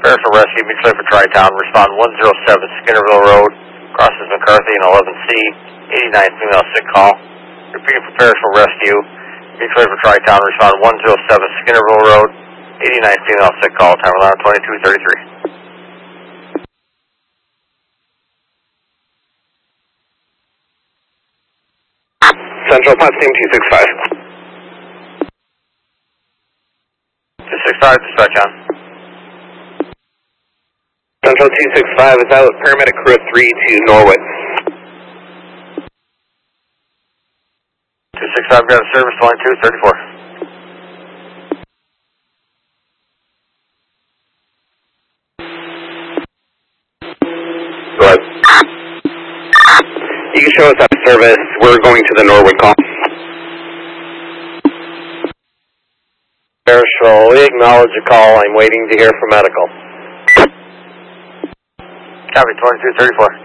Fairfield Rescue, mutual for Tri-Town, respond 107 Skinnerville Road, crosses McCarthy and 11C, 89 female sick call. Repeat for Fairfield Rescue, mutual for Tri-Town, respond 107 Skinnerville Road, 89 female sick call, time alarm 2233. Central Pump Team 265. 265, dispatch on. Central 265 is out, paramedic crew 3 to Norwood. 265, got a service, 2234. Go ahead. You can show us out of service. We're going to the Norwood call. Marshall, we acknowledge the call. I'm waiting to hear from medical. Copy, 2234.